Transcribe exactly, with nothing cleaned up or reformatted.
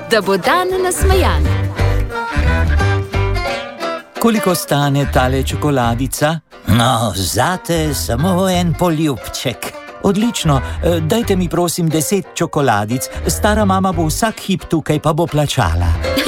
da bo dan nasmejan. Koliko stane tale čokoladica? No, zate samo en poljubček. Odlično, dajte mi prosim deset čokoladic, stara mama bo vsak hip tukaj, pa bo plačala.